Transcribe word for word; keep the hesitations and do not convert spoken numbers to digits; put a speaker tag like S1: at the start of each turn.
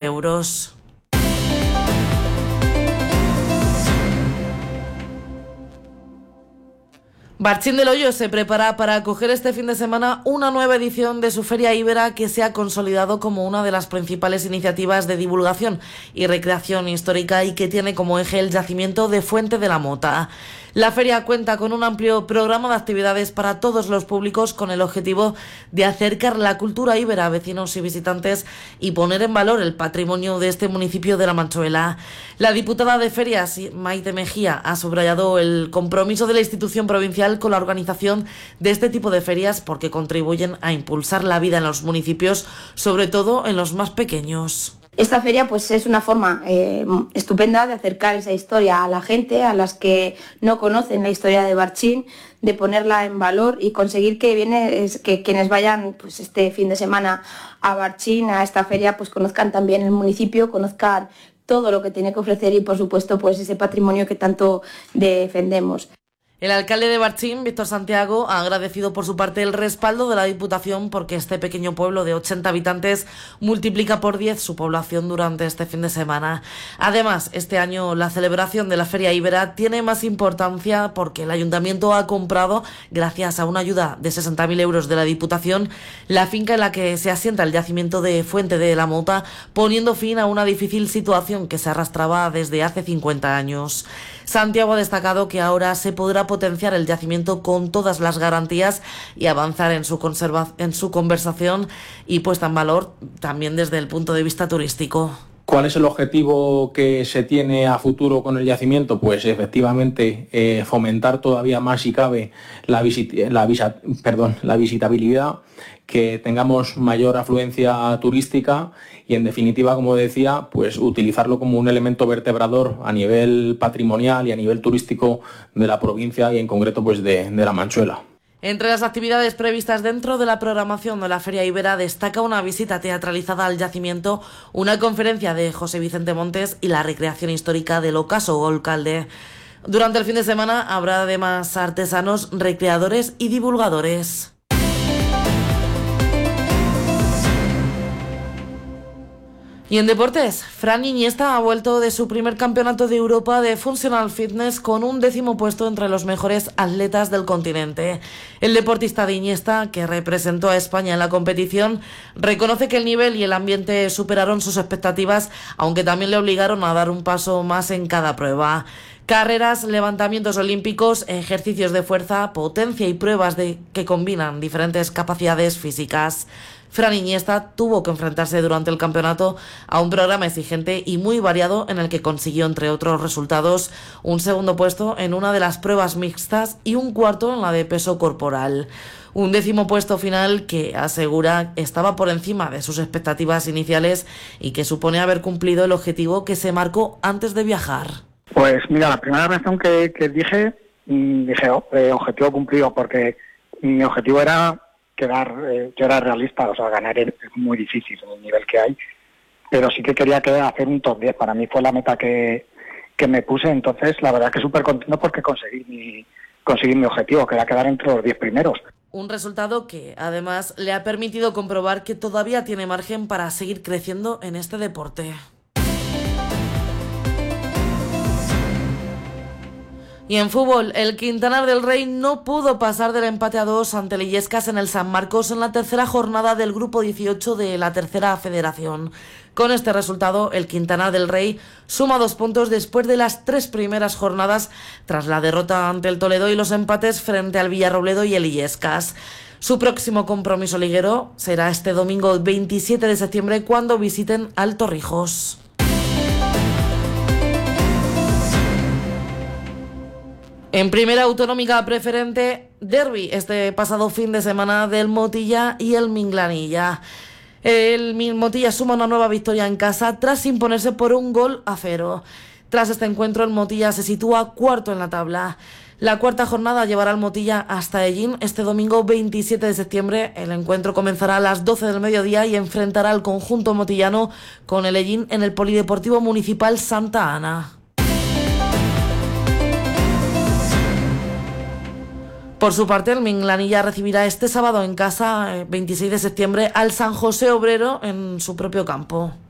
S1: euros. Barchin del Hoyo se prepara para acoger este fin de semana una nueva edición de su Feria Ibera, que se ha consolidado como una de las principales iniciativas de divulgación y recreación histórica y que tiene como eje el yacimiento de Fuente de la Mota. La feria cuenta con un amplio programa de actividades para todos los públicos, con el objetivo de acercar la cultura íbera a vecinos y visitantes y poner en valor el patrimonio de este municipio de La Manchuela. La diputada de Ferias, Maite Mejía, ha subrayado el compromiso de la institución provincial con la organización de este tipo de ferias, porque contribuyen a impulsar la vida en los municipios, sobre todo en los más pequeños.
S2: Esta feria pues es una forma eh, estupenda de acercar esa historia a la gente, a las que no conocen la historia de Barchin, de ponerla en valor y conseguir que viene es, que quienes vayan pues este fin de semana a Barchin, a esta feria, pues conozcan también el municipio, conozcan todo lo que tiene que ofrecer y por supuesto pues ese patrimonio que tanto defendemos.
S1: El alcalde de Barchin, Víctor Santiago, ha agradecido por su parte el respaldo de la Diputación, porque este pequeño pueblo de ochenta habitantes multiplica por diez su población durante este fin de semana. Además, este año la celebración de la Feria Ibera tiene más importancia porque el Ayuntamiento ha comprado, gracias a una ayuda de sesenta mil euros de la Diputación, la finca en la que se asienta el yacimiento de Fuente de la Mota, poniendo fin a una difícil situación que se arrastraba desde hace cincuenta años. Santiago ha destacado que ahora se podrá potenciar el yacimiento con todas las garantías y avanzar en su, conserva- en su conversación y puesta en valor también desde el punto de vista turístico.
S3: ¿Cuál es el objetivo que se tiene a futuro con el yacimiento? Pues efectivamente eh, fomentar todavía más, si cabe, la, visit- la, visa- perdón, la visitabilidad, que tengamos mayor afluencia turística y, en definitiva, como decía, pues utilizarlo como un elemento vertebrador a nivel patrimonial y a nivel turístico de la provincia y, en concreto, pues de, de La Manchuela.
S1: Entre las actividades previstas dentro de la programación de la Feria Ibera destaca una visita teatralizada al yacimiento, una conferencia de José Vicente Montes y la recreación histórica del Ocaso Golcalde. Durante el fin de semana habrá además artesanos, recreadores y divulgadores. Y en deportes, Fran Iniesta ha vuelto de su primer campeonato de Europa de Functional Fitness con un décimo puesto entre los mejores atletas del continente. El deportista de Iniesta, que representó a España en la competición, reconoce que el nivel y el ambiente superaron sus expectativas, aunque también le obligaron a dar un paso más en cada prueba. Carreras, levantamientos olímpicos, ejercicios de fuerza, potencia y pruebas de que combinan diferentes capacidades físicas. Fran Iniesta tuvo que enfrentarse durante el campeonato a un programa exigente y muy variado, en el que consiguió, entre otros resultados, un segundo puesto en una de las pruebas mixtas y un cuarto en la de peso corporal. Un décimo puesto final que, asegura, estaba por encima de sus expectativas iniciales y que supone haber cumplido el objetivo que se marcó antes de viajar.
S4: Pues mira, la primera reacción que, que dije, dije oh, eh, objetivo cumplido, porque mi objetivo era quedar, eh, yo era realista, o sea, ganar es muy difícil en el nivel que hay, pero sí que quería que hacer un top diez, para mí fue la meta que, que me puse, entonces la verdad que súper contento porque conseguí mi, conseguí mi objetivo, que era quedar entre los diez primeros.
S1: Un resultado que, además, le ha permitido comprobar que todavía tiene margen para seguir creciendo en este deporte. Y en fútbol, el Quintanar del Rey no pudo pasar del empate a dos ante el Illescas en el San Marcos en la tercera jornada del grupo dieciocho de la tercera federación. Con este resultado, el Quintanar del Rey suma dos puntos después de las tres primeras jornadas, tras la derrota ante el Toledo y los empates frente al Villarrobledo y el Illescas. Su próximo compromiso liguero será este domingo veintisiete de septiembre, cuando visiten al Torrijos. En primera autonómica preferente, derbi este pasado fin de semana del Motilla y el Minglanilla. El Motilla suma una nueva victoria en casa tras imponerse por un gol a cero. Tras este encuentro, el Motilla se sitúa cuarto en la tabla. La cuarta jornada llevará al Motilla hasta Ellín este domingo veintisiete de septiembre. El encuentro comenzará a las doce del mediodía y enfrentará al conjunto motillano con el Ellín en el Polideportivo Municipal Santa Ana. Por su parte, el Minglanilla recibirá este sábado en casa, veintiséis de septiembre, al San José Obrero en su propio campo.